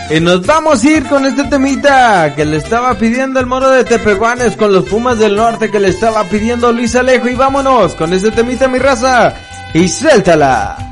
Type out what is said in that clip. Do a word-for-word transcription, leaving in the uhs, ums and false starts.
Y nos vamos a ir con este temita que le estaba pidiendo el Moro de Tepehuanes con los Pumas del Norte, que le estaba pidiendo Luis Alejo. Y vámonos con este temita, mi raza, y suéltala.